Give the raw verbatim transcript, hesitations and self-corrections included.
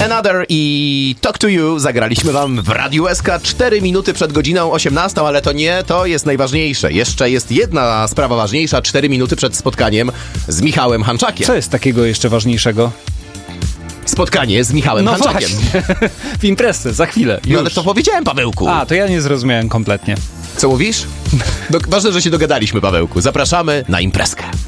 Another i Talk to You zagraliśmy wam w Radiu S K cztery minuty przed godziną osiemnastą, ale to nie to jest najważniejsze. Jeszcze jest jedna sprawa ważniejsza, cztery minuty przed spotkaniem z Michałem Hanczakiem. Co jest takiego jeszcze ważniejszego? Spotkanie z Michałem no Hanczakiem. Właśnie. W imprezę, za chwilę. Już. No ale to powiedziałem, Pawełku. A, to ja nie zrozumiałem kompletnie. Co mówisz? Do, ważne, że się dogadaliśmy, Pawełku. Zapraszamy na imprezkę.